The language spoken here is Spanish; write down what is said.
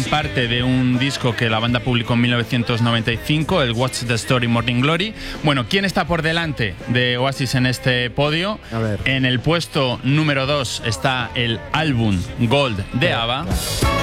parte de un disco que la banda publicó en 1995, el What's the Story Morning Glory. Bueno, ¿quién está por delante de Oasis en este podio? A ver. En el puesto número 2 está el álbum Gold de ABBA. Claro.